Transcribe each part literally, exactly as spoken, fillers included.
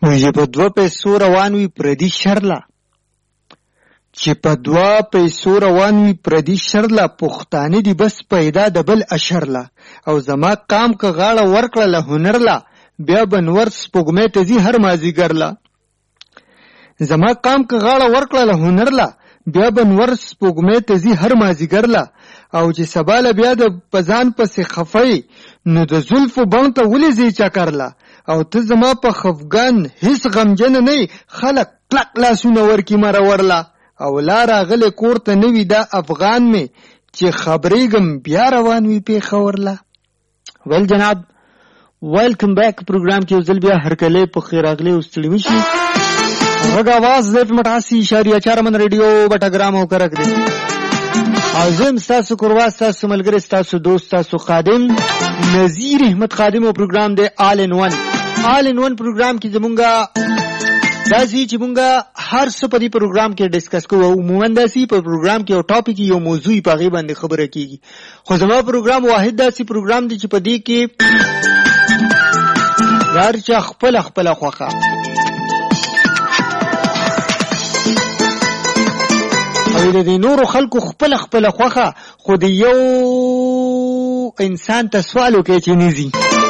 چې په دوه پیسو روان وي پردي شرله چې په دوه پیسو روان وي پردي شرله پښتانه دي بس پیدا د بل اشرله او زما قام که غاړه ورکړه له هنرله بیا بنور سپوږمۍ ته ځي هر مازدیګرله زما قام که غاړه ورکړه له هنرله بیا بنور سپوږمۍ ته ځي هر مازدیګرله او چې سبا له بیا د پزان پسې خفی نو د زلفو بڼ ته ولې ځي چکرله او ته زما په خفګان هیڅ غمجن نه خلک کلک لاسونه ورکی مرورله او لا راغلی کور ته نوي دا افغان می چې خبرېږم بیا روان وي پیښورله. ویل جناب ویلکم بیک پروګرام کې ځل بیا هرکلی په خیر راغلی او ستړي مشي غږ आवाज د مټاسي اشاریه چار من ریډیو بټګرام او کرک دی اعظم ستاسو کوروا ستاسو ملګری ستاسو دوست ستاسو خادم نذیر احمد خادم او پروګرام دی آل ان ون آل ان ون پروګرام کې زمونږه داسې چې مونږه هر څه په دې پروګرام کې ډیسکس کوو عموما داسې په پروګرام کې یو ټاپک یو موضوع په هغې باندې خبره کېږي خو زما پروګرام واحد داسې پروګرام دی چې په دې کې هر چا خپله خپله خوښه او د دې نورو خلکو خپله خپله خوښه خو د یو انسان ته سوال وکړي چې نیزي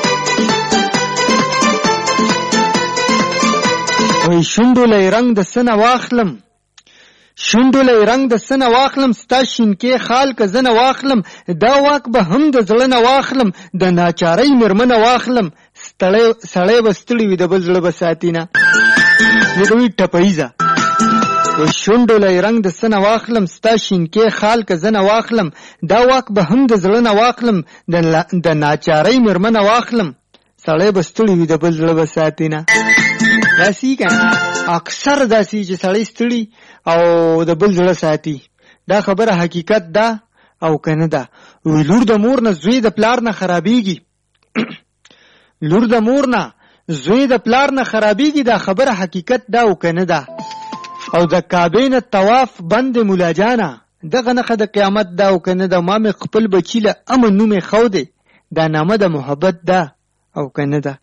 وی شونډو لای رنگ د سنه واخلم شونډو لای رنگ د سنه واخلم ستا شینکې خال که زنه واخلم دا واک به هم د زړه نه واخلم د ناچارۍ مېرمنه واخلم سړی به ستړي وي د بل زړه به ساتي نه دې ته وایي ټپیزه وی شونډو لای رنگ د سنه واخلم ستا شینکې خال که زنه واخلم دا واک به هم د زړه نه واخلم د ناچارۍ مېرمنه واخلم سړی به ستړي وي د بل زړه به ساتي نه داسې کنه اکثر داسې چې سړی ستړي او د بل زړه ساتي دا خبره حقیقت ده او کنه ده وی لور د مور نه زوی د پلار نه خرابېږي لور د مور نه زوی د پلار نه خرابېږي دا خبره حقیقت ده او کنه ده او د کعبې نه طواف بند مولا جانه دغه نښه د قیامت ده او کنه ده ما مې خپل بچي له امن نوم یې ښودی دا نامه د محبت ده او کنه ده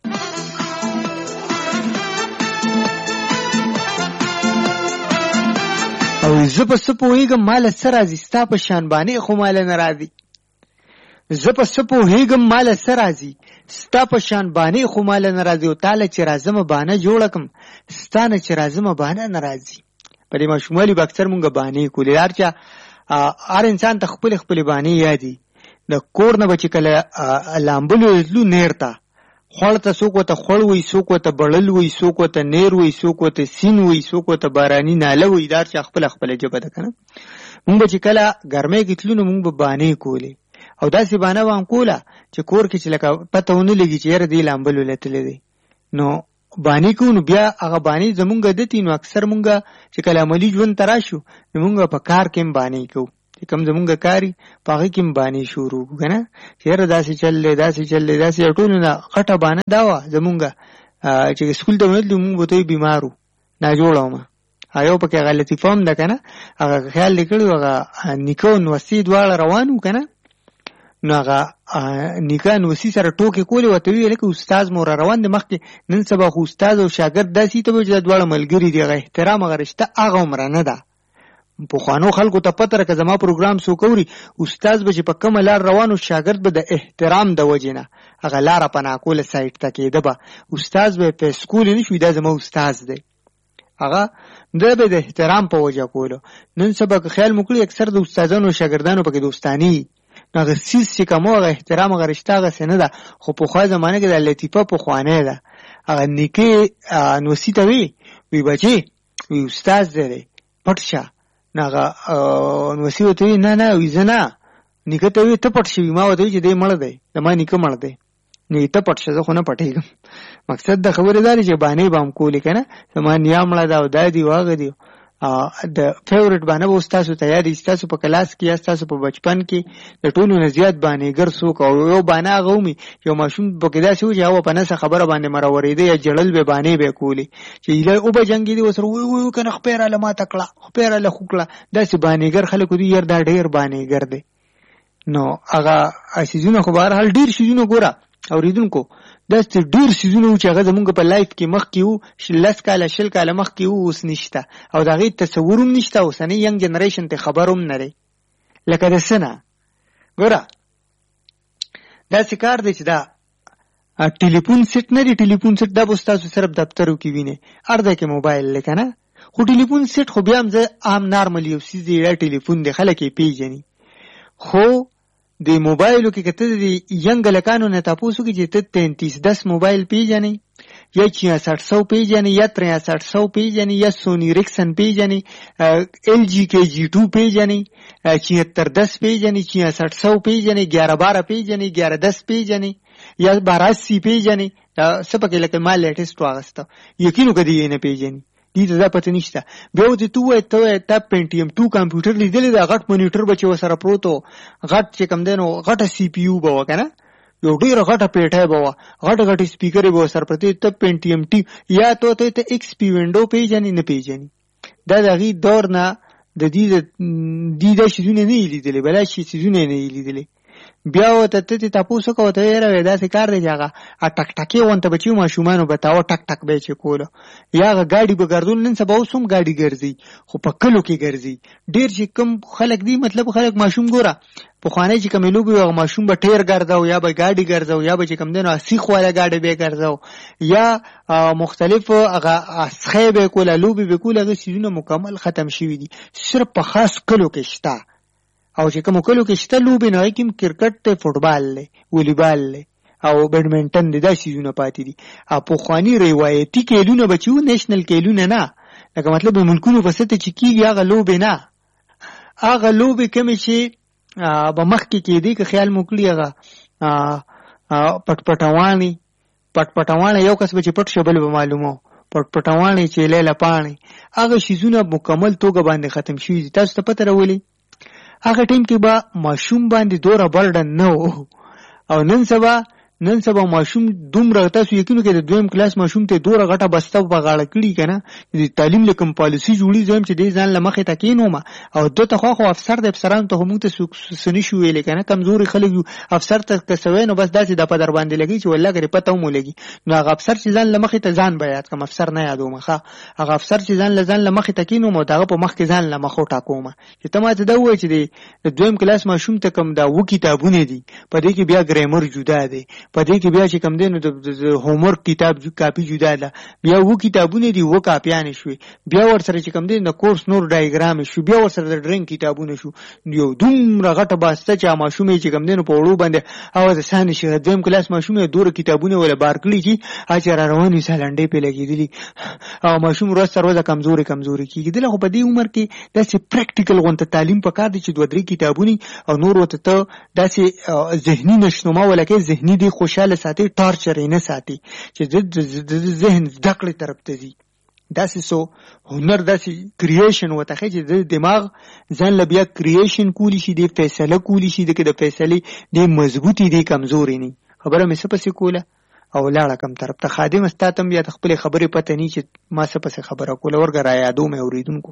او زه په څه پوهېږم ماله څه راځي ستا په شان بانې خو ماله نه راځي زه په څه پوهېږم ماله څه راځي ستا په شان بانې خو ماله نه راځي او تاله چې راځمه بانه جوړه کړم ستا نه چې راځمه بانه نه راځي په دې ماشوموالي به اکثر مونږ بانې کولې هر چا هر انسان ته خپلې خپلې بانې یادي د کور نه به چې کله لامبلو تلو نیر ته خوړ ته څوک ورته خوړ وي څوک ورته بړل وي څوک ورته نیر وي څوک ورته سین وي څوک ورته باراني ناله وي دا هر چا خپله خپله ژبه ده که نه مونږ به چې کله ګرمۍ کې تلو نو مونږ به بانې کولې او داسې بانه به هم کوله چې کور کې چې لکه پته ونه لګي چې یاره دې لامبل ولتلی دی نو بانې کوو نو بیا هغه بانې زمونږ دتي نو اکثر مونږ چې کله عملي ژوند ته راشو نو مونږ په کار کې هم بانې کوو چې کوم زمونږ کاري په هغې کې هم بانې شروع کړو که نه چې یاره داسې چل دی داسې چل دی داسې ټولو نه غټه بانه دا وه زمونږ چې سکول ته ونتلو مونږ به ته بیمار وو ناجوړه ومه یو پکې هغه لطیفه هم ده که نه هغه خیال دې کړي هغه نیکه او نوستي دواړه روان وو که نه نو هغه نیکه نوستي سره ټوکې کولې ورته ویې لکه استاد مو را روان دی مخکې نن سبا خو استاد او شاګرد داسې ته به چې دا دواړه ملګري دي هغه احترام هغه رشته هغه عمره نه ده پخوانو خلکو ته پته ده که زما پروګرام څوک اوري استاد به چې په کومه لار روان و شاګرد به د احترام د وجې نه هغه لاره په ناکوله سایټ ته کېده به استاد به یې په سکول نه شوي دا زما استاد دی هغه ده به د احترام په وجه کولو نن سبا که خیال مو کړي اکثر د استادانو او شاګردانو پکې دوستاني نو هغه څیز چې کوم هغه احترام هغه رشته هغسې نه ده خو پخوا زمانه کې دا لطیفه پخوانی ده هغه نیکې نوسي ته وي وی بچې وی استاد دی دی پټ شه نو هغه نوسي ورته وي نه نه وي زه نه نیکه ته وي ته پټ شوي ما ورته وي چې دی مړ دی زما نیکه مړ دی نو ته پټ شه زه خو نه پټېږم مقصد د خبرې دا دی چې بانې به هم کولې که نه زما نیا مړه ده او دا دي او هغه دي د فیورټ بانه به ستاسو ته یادي ستاسو په کلاس کې یا ستاسو په بچپن کې د ټولو نه زیات بانېګر څوک او یو بانه هغه ومي یو ماشوم پکې داسې و چې هغه په نسه خبره باندې مراورېده یا جړل به بانې به یې کولې چې ایله اوبه جنګېدې ورسره وی وی که نه خپې راله ماته کړه خپې راله خو کړه داسې بانېګر خلکو دي یار دا ډېر بانېګر دی نو هغه څیزونه خو بهرحال ډېر څیزونه ګوره اوریدونکو داسې ډیر سيزونه چې هغه زمونږ په لایف کې مخ کې وو لس کاله شل کاله مخ کې وو اوس نشته او دا غي تصور هم نشته اوسنی ینګ جنریشن ته خبر هم نه لري لکه د سنه ګوره دا کار دی چې دا ټلیفون سیټ نه دی ټلیفون سیټ دا بس تاسو صرف دفترو کې ویني ارده کې موبایل لکنه خو ټلیفون سیټ خو بیا هم زه عام نارمل یو سیز دی ټلیفون دی خلک یې پیژني خو د موبایلو کې کته دی ینګ لکانو نه تاسو کې چې ته تینتیس دس موبایل پیژني یا چھیاسٹھ سو پیژني یا تریاسٹھ سو پیژني یا سونی ریکسن پیژني ایل جی کے جی ټو پیژني چھہتر دس پیژني چھیاسٹھ سو پیژني گیارہ بارہ پیژني گیارہ دس پیژني یا بارہ اسی پیژني سپکه لکه مال لیټیسټ واغسته یقینو کدی نه پیژني دې ته پته نشته بیا ته تو ته ته پینټیم ټو کمپیوټر لیدل دا غټ مانیټر بچو سره پروتو غټ چې کم دینو غټه سی پی یو بو کنه یو ډیر غټه پیټه بو غټ غټ سپیکر بو سره پته ته پینټیم ټی یا ته ته ایکس پی وینډو پیژنې نه پیژنې دا دغه دور نه د دې د دې شیزونه نه لیدلې بلای شي شیزونه نه لیدلې بیا وته ته تاسو کو ته یې دا څه کار دی هغه ټک ټکی وانته بچو ماشومان وبتاو ټک ټک به چې کوله یا غاډي به ګرځول نن سبا اوسم غاډي ګرځي خو په کلو کې ګرځي ډیر چې کم خلک دی مطلب خلک ماشوم ګوره په خانه چې کملو به ماشوم به ټیر ګرځاو یا به غاډي ګرځاو یا به چې کم دینو سیخ والا غاډي به ګرځاو یا مختلف هغه اسخه به کوله لوبي به کوله هغه سيزونه مکمل ختم شوی دي صرف په خاص کلو کې شته او چې کوم کلو کې شته لوبي نه کوم کرکټ ته فوټبال له والیبال له او بیډمنټن د داسې زونه پاتې دي په خواني روایتي کېلونه بچو نېشنل کېلونه نه لکه مطلب ملکونو په ست چې کیږي هغه لوبي نه هغه لوبي کوم چې په مخ کې کې دي که خیال موکلی هغه پټ پټوانی پټ پټوانی یو کس به چې پټ شبل به معلومو پټ پټوانی چې لیلا پانی هغه شیزونه مکمل توګه باندې ختم شي تاسو ته پته راولي هغه ټیم کې با ماشوم باندې دوره برډن نه وو او نن سبا نن سبا ماشوم دومره تاسو یقینو کې د دویم کلاس ماشوم ته دوره غټه بسته په غاړه کړي کنه د تعلیم لکم پالیسی جوړی زم چې د ځان لمخه تکینو ما او دوته خو خو افسر د افسرانو ته هم ته سني شو ویل کنه کمزوري خلک افسر ته کسوي نو بس داسې د پدر باندې لګي چې والله غری پته مو لګي نو هغه افسر چې ځان لمخه ته ځان بیات کوم افسر نه یادو مخه هغه افسر چې ځان لزان لمخه تکینو مو دغه په مخ کې ځان لمخه ټاکوما چې ته ما ته دا وای چې د دویم کلاس ماشوم ته کم دا و کتابونه دي په دې کې بیا ګرامر جدا دي په دې کې بیا چې کم دینو د هوم ورک کتاب کاپی جدا ده بیا و کتابونه دي و کاپیان شوي بیا ور سره چې کم دین د کورس نور ډایګرام شو بیا ور سره د ډرینګ کتابونه شو یو دومره غټه باسته چې ماشومې چې کم دینو په وړو باندې او د سان شي دویم کلاس ماشومې دوره کتابونه ولا بار کړی چې اچر رواني سالنډې په لګېدلی او ماشوم ورځ تر ورځې کمزوري کمزوري کیږي دغه په دې عمر کې داسې پریکټیکل غونته تعلیم پکار دي چې دوه درې کتابونه او نور وته ته داسې ذهني نشنوما ولکه ذهني دي خوشاله ساتي ټارچر نه ساتي چې د ذهن ذکر طرف ته ځي داسې سو هنر داسې کرییشن وته چې د دماغ ځان لبیا کرییشن کولی شي د فیصله کولی شي د فیصله د مضبوطی د کمزوري نه خبره مې څه پسې کوله او لاړه کم طرف ته خادم استاتم بیا خپل خبره پته نه چې ما څه پسې خبره کوله ورګه را یادو مې اوریدونکو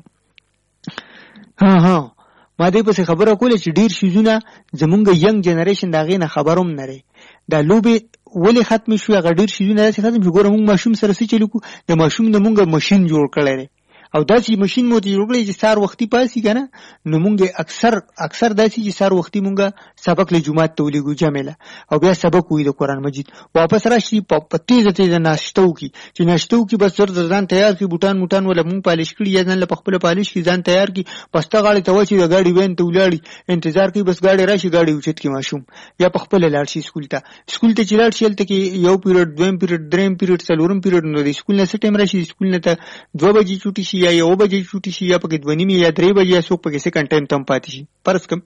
ها ها ما دې پسې خبره کوله چې ډیر شیزونه زمونږ ینګ جنریشن دا غینه خبروم نه لري دا لوبي ولی ختم شو هغه ډیر شیزونه راځي ختم شو ګوره موږ ماشوم سره څه چلو د ماشوم د مونږ ماشين جوړ کړل او داسې ماشين مو ته جوړ کړی چې سار وختي پاسي کنه نو مونږ اکثر اکثر داسې چې سار وختي مونږ سبق له جمعه ته ولګو جامله او بیا سبق وی د قران مجید واپس راشي په تیزه تیزه ناشتو کی چې ناشتو کی بس سر ځان تیار کی بوتان موټان ولا مونږ پالش کړی یا ځان له خپل پالش کی ځان تیار کی پسته غاړي ته وچی د گاډي وین ته ولاړی انتظار کی بس گاډي راشي گاډي اوچت کی ماشوم یا په خپل لاړ شي سکول ته سکول ته چلاړ شي ته کی یو پیریډ دویم پیریډ دریم پیریډ څلورم پیریډ نو د سکول نه سټیم راشي سکول نه ته دوه بجې چوټي شي یا یو بجې چوټي شي یا پکې دوه نیمه یا درې بجې یا څوک پکې سکند ټایم تم پاتې شي پرس کم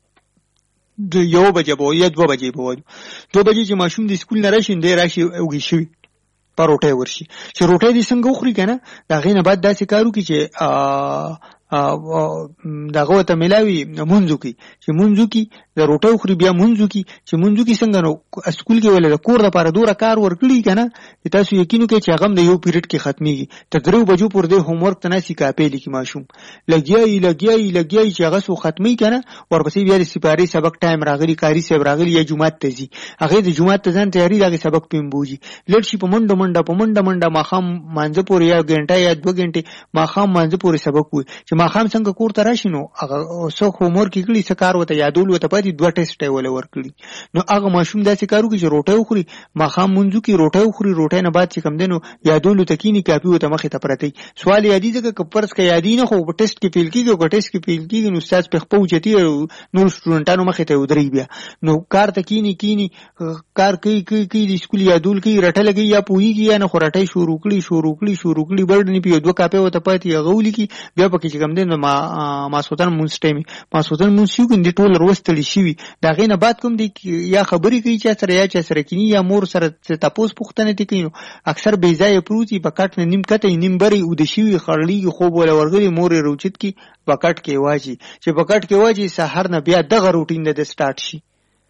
د یو بجې به یا دوه بجې به وایو دوه بجې چې ماشوم د سکول نه راشي دی راشي اوږي شي پروټه ورشي چې روټه دې څنګه وخوري کنه دا غینه بعد داسې کارو کې چې دغه ته ملاوي مونږو کی چې مونږو کی د روټو خوري بیا مونږو کی چې مونږو کی څنګه نو سکول کې ولې د کور لپاره دوره کار ورکړي کنه تاسو یقینو کې چې هغه د یو پیریډ کې ختميږي تر درو بجو پر دې هوم ورک تناسي کاپې لیکي ماشوم لګیای لګیای لګیای چې هغه سو ختمي کنه ورپسې بیا د سپاری سبق ټایم راغلی کاری سیب راغلی یا جمعه ته زی هغه د جمعه ته ځان تیاری دغه سبق پم بوجي لړ شي په منډه منډه په منډه منډه ماخام مانځه پورې یا غنټه یا دوه غنټه ماخام مانځه پورې سبق وي چې ماخام څنګه کور ته راشي نو هغه سو هوم ورک کړي څه کار وته یادول وته پاتې دوه ټیسټ ول ورکړي نو هغه ماشوم داسې کارو کې چې روټه وخوري ماخام منځو کې روټه وخوري روټه نه بعد چې کم دینو یادول تکینی کاپی وته مخه ته پرتی سوال یادی ځکه کپرس کې یادی نه خو په ټیسټ کې فیل کیږي او ټیسټ کې فیل کیږي نو استاد په خپل چتی نو سټوډنټانو مخه ته ودرې بیا نو کار تکینی کینی کار کوي کوي کوي د سکول یادول کوي رټه لګي یا پوهیږي یا نه خو رټه شروع کړي شروع کړي شروع کړي برډ نه پیو دوه کاپی وته پاتې غولي کی بیا پکې چې کم دین ما ما سوتن مونږ ټیمي ما سوتن مونږ یو ګندې ټول وروستل شي دا غینه بعد کوم دی یا خبرې کوي چې سره یا چې سره کینی یا مور سره تاسو پوښتنه تی کوي اکثر بې ځای پروتي بکټ نه نیم کته نیم بری او د شي خړلې خوب ولا ورغلي مور روچت کی بکټ کې واجی چې بکټ کې واجی سحر نه بیا دغه روټین د سٹارټ شي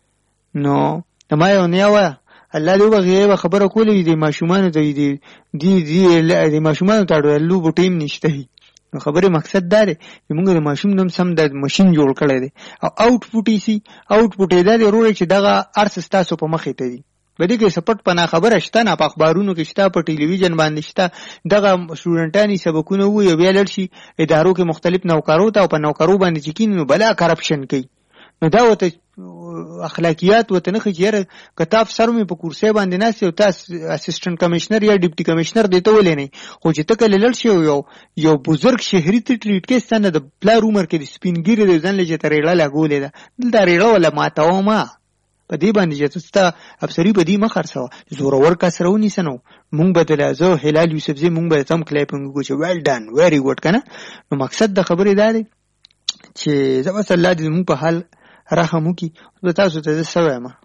نو ما یو نه و الله دې وغه خبره کولې دي ماشومان ته دي دي دي ماشومان ته ډلو بټیم نشته نو خبره مقصد دا دی چې موږ د ماشوم نوم سم د ماشين جوړ کړی دی او اوټپوټ یې سي اوټپوټ یې دا دی ورو چې دغه ارس تاسو په مخې ته دي بده کې سپټ پنا خبره شته نه په اخبارونو کې شته په ټلویزیون باندې شته دغه سټوډنټانی سبقونه وي بیا لړشي ادارو کې مختلف نوکرو ته او په نوکرو باندې چې کینو بلا کرپشن کوي نو دا وته اخلاقیات وته نه خجره کتاب سرمې په کورسې باندې ناس یو تاسو اسسټنټ کمشنر یا ډیپټي کمشنر دیته ولې نه خو چې تکل لړ شي یو یو بزرګ شهري ته ټریټ کې ستنه د پلار عمر کې د سپینګری د ځن لږه ترېړه لاګولې ده دلته ریړه ولا ماتاو ما په دې باندې چې تاسو افسری په دې مخرسو زور ور کسرونی سنو مونږ بدل ازو هلال یوسف زی مونږ به تم کلیپنګ کو چې ویل ډن ویری ګډ کنه نو مقصد د خبرې دا دی چې زما صلی الله دې مونږ په حال رحم وکي تاسو ته څه وایم